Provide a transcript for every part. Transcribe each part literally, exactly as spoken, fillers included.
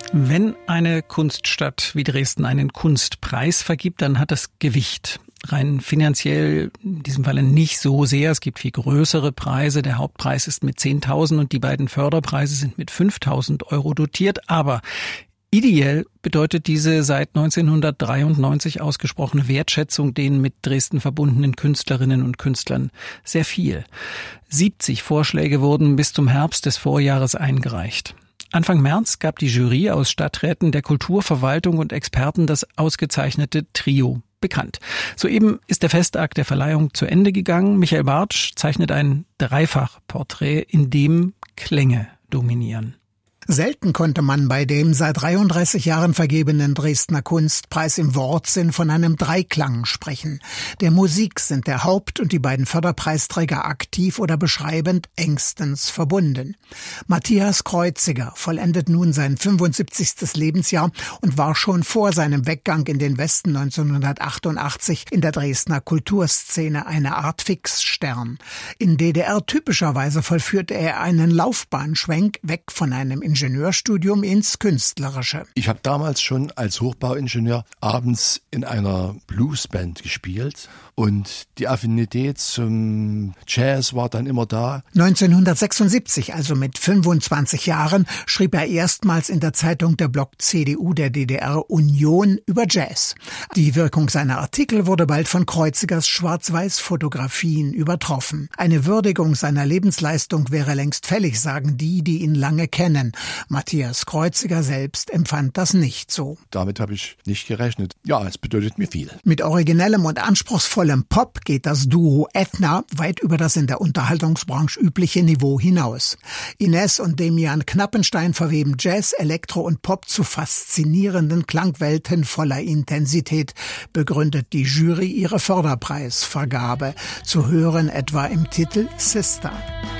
Wenn eine Kunststadt wie Dresden einen Kunstpreis vergibt, dann hat das Gewicht. Rein finanziell in diesem Falle nicht so sehr. Es gibt viel größere Preise. Der Hauptpreis ist mit zehntausend und die beiden Förderpreise sind mit fünftausend Euro dotiert. Aber ideell bedeutet diese seit neunzehnhundertdreiundneunzig ausgesprochene Wertschätzung den mit Dresden verbundenen Künstlerinnen und Künstlern sehr viel. siebzig Vorschläge wurden bis zum Herbst des Vorjahres eingereicht. Anfang März gab die Jury aus Stadträten, der Kulturverwaltung und Experten das ausgezeichnete Trio bekannt. Soeben ist der Festakt der Verleihung zu Ende gegangen. Michael Bartsch zeichnet ein Dreifachporträt, in dem Klänge dominieren. Selten konnte man bei dem seit dreiunddreißig Jahren vergebenen Dresdner Kunstpreis im Wortsinn von einem Dreiklang sprechen. Der Musik sind der Haupt- und die beiden Förderpreisträger aktiv oder beschreibend engstens verbunden. Matthias Kreuziger vollendet nun sein fünfundsiebzigstes Lebensjahr und war schon vor seinem Weggang in den Westen neunzehnhundertachtundachtzig in der Dresdner Kulturszene eine Art Fixstern. In D D R typischerweise vollführte er einen Laufbahnschwenk weg von einem Ingenieurstudium ins Künstlerische. Ich habe damals schon als Hochbauingenieur abends in einer Bluesband gespielt und die Affinität zum Jazz war dann immer da. neunzehnhundertsechsundsiebzig, also mit fünfundzwanzig Jahren, schrieb er erstmals in der Zeitung der Block C D U der D D R Union über Jazz. Die Wirkung seiner Artikel wurde bald von Kreuzigers Schwarz-Weiß-Fotografien übertroffen. Eine Würdigung seiner Lebensleistung wäre längst fällig, sagen die, die ihn lange kennen. Matthias Kreuziger selbst empfand das nicht so. Damit habe ich nicht gerechnet. Ja, es bedeutet mir viel. Mit originellem und anspruchsvollem Pop geht das Duo Ätna weit über das in der Unterhaltungsbranche übliche Niveau hinaus. Ines und Demian Knappenstein verweben Jazz, Elektro und Pop zu faszinierenden Klangwelten voller Intensität, begründet die Jury ihre Förderpreisvergabe. Zu hören etwa im Titel Sister.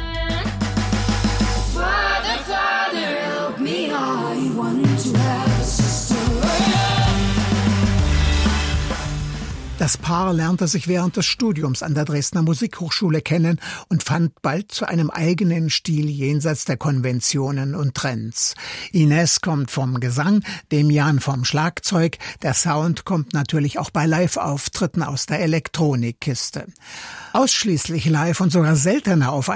Das Paar lernte sich während des Studiums an der Dresdner Musikhochschule kennen und fand bald zu einem eigenen Stil jenseits der Konventionen und Trends. Ines kommt vom Gesang, Demian vom Schlagzeug. Der Sound kommt natürlich auch bei Live-Auftritten aus der Elektronikkiste. Ausschließlich live und sogar seltener auf